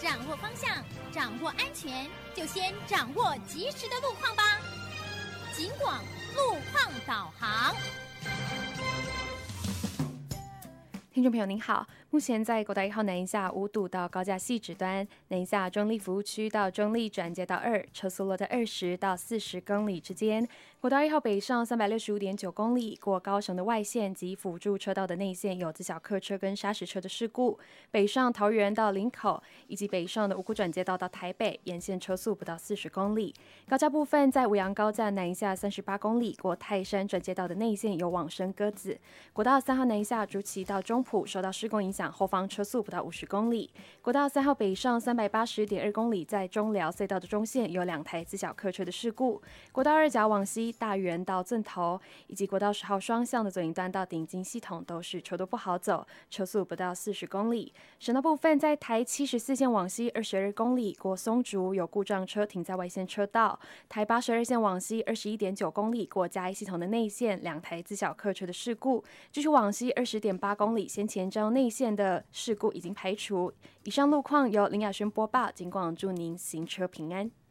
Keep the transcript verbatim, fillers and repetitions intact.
掌握方向，掌握安全，就先掌握及时的路况吧。警广路况导航。 听众朋友您好，目前在国道一号南一下五堵到高架汐止端，南一下中立服务区到中立转接到二，车速落在二十到四十公里之间。国道一号北上三百六十五点九公里，过高雄的外线及辅助车道的内线有自小客车跟砂石车的事故。北上桃园到林口，以及北上的五股转接道到台北，沿线车速不到四十公里。高架部分在五杨高架南一下三十八公里，过泰山转接道的内线有往生鸽子。国道三号南一下竹崎到中埔受到施工影响，后方车速不到五十公里。国道三号北上三百八十点二公里，在中寮隧道的中线有两台自小客车的事故。国道二甲往西大园到圳头，以及国道十号双向的左营段到顶金系统都是车都不好走，车速不到四十公里。省道部分在台七十四线往西二十二公里，过松竹有故障车停在外线车道。台八十二线往西二十一点九公里，过嘉义系统的内线两台自小客车的事故。继续往西二十点八公里，先前彰内线的事故已经排除。以上路况由林雅轩播报，警广祝您行车平安。